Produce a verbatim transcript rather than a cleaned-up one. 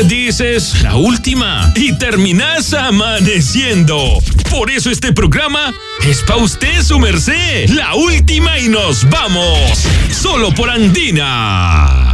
dices la última y terminas amaneciendo. Por eso este programa es pa' usted, su merced. La última y nos vamos. Solo por Andina.